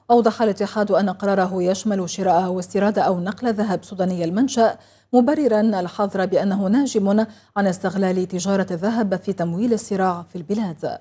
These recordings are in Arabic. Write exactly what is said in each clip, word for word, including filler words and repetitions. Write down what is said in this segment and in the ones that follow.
أوضح الاتحاد أن قراره يشمل شراء واستيراد أو نقل ذهب سوداني المنشأ، مبررا الحظر بأنه ناجم عن استغلال تجارة الذهب في تمويل الصراع في البلاد.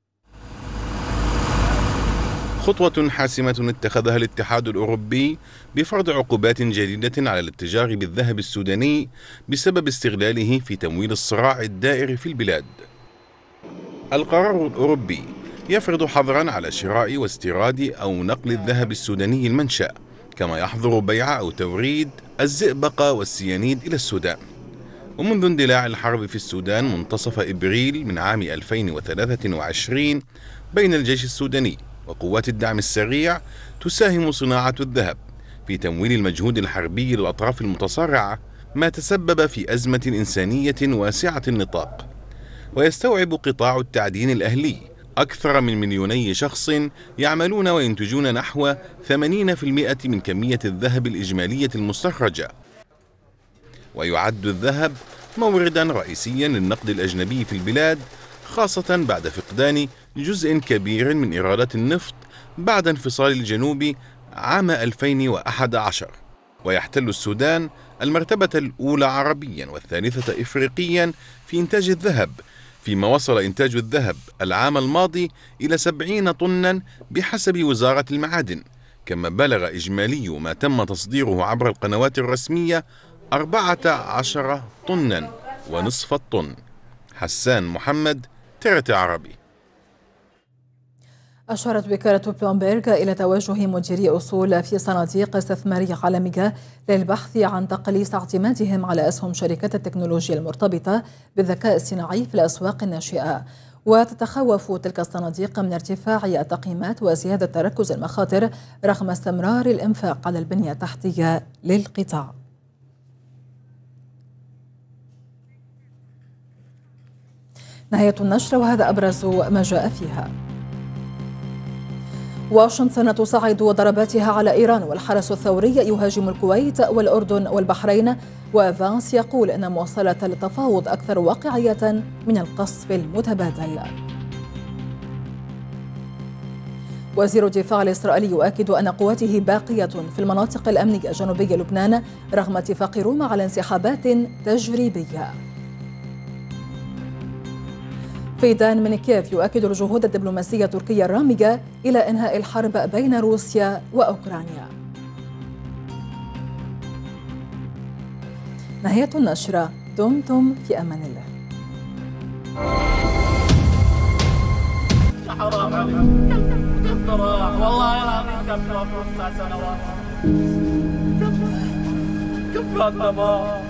خطوة حاسمة اتخذها الاتحاد الأوروبي بفرض عقوبات جديدة على الاتجار بالذهب السوداني بسبب استغلاله في تمويل الصراع الدائر في البلاد. القرار الأوروبي يفرض حظرا على شراء واستيراد أو نقل الذهب السوداني المنشأ، كما يحظر بيع أو توريد الزئبق والسيانيد إلى السودان. ومنذ اندلاع الحرب في السودان منتصف إبريل من عام ألفين وثلاثة وعشرين بين الجيش السوداني وقوات الدعم السريع، تساهم صناعة الذهب في تمويل المجهود الحربي للأطراف المتصارعة، ما تسبب في أزمة إنسانية واسعة النطاق. ويستوعب قطاع التعدين الأهلي أكثر من مليوني شخص يعملون وينتجون نحو ثمانين بالمئة من كمية الذهب الإجمالية المستخرجة. ويعد الذهب موردا رئيسيا للنقد الأجنبي في البلاد، خاصة بعد فقدان جزء كبير من إيرادات النفط بعد انفصال الجنوب عام ألفين وأحد عشر. ويحتل السودان المرتبة الأولى عربيا والثالثة إفريقيا في إنتاج الذهب، فيما وصل إنتاج الذهب العام الماضي إلى سبعين طنا بحسب وزارة المعادن، كما بلغ إجمالي ما تم تصديره عبر القنوات الرسمية أربعة عشر طنا ونصف الطن. حسان محمد، ترت عربي. أشارت وكالة بلومبيرغ إلى توجه مديري أصول في صناديق استثمارية عالمية للبحث عن تقليص اعتمادهم على أسهم شركات التكنولوجيا المرتبطة بالذكاء الصناعي في الأسواق الناشئة. وتتخوف تلك الصناديق من ارتفاع التقييمات وزيادة تركز المخاطر رغم استمرار الإنفاق على البنية التحتية للقطاع. نهاية النشر، وهذا أبرز ما جاء فيها. واشنطن تصعد ضرباتها على إيران، والحرس الثوري يهاجم الكويت والأردن والبحرين، وفانس يقول أن مواصلة التفاوض أكثر واقعية من القصف المتبادل. وزير الدفاع الإسرائيلي يؤكد أن قواته باقية في المناطق الأمنية جنوبي لبنان رغم اتفاق روما على انسحابات تجريبية. فيدان من كييف يؤكد الجهود الدبلوماسية التركية الرامية إلى إنهاء الحرب بين روسيا وأوكرانيا. نهاية النشرة، دمتم في أمان الله. حرام عليك، والله العظيم كفى سنوات كفى